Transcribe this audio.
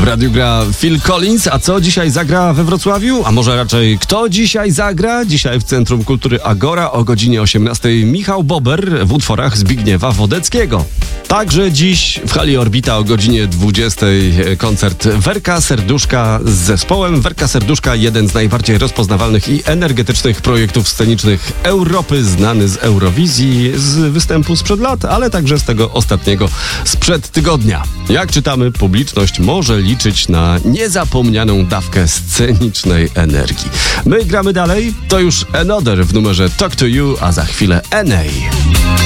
W radiu gra Phil Collins, a co dzisiaj zagra we Wrocławiu? A może raczej kto dzisiaj zagra? Dzisiaj w Centrum Kultury Agora o godzinie 18 Michał Bober w utworach Zbigniewa Wodeckiego. Także dziś w hali Orbita o godzinie 20 koncert Werka Serduszka z zespołem. Werka Serduszka, jeden z najbardziej rozpoznawalnych i energetycznych projektów scenicznych Europy, znany z Eurowizji, z występu sprzed lat, ale także z tego ostatniego sprzed tygodnia. Jak czytamy, publiczność może liczyć na niezapomnianą dawkę scenicznej energii. My gramy dalej, to już Another w numerze Talk to You, a za chwilę NA.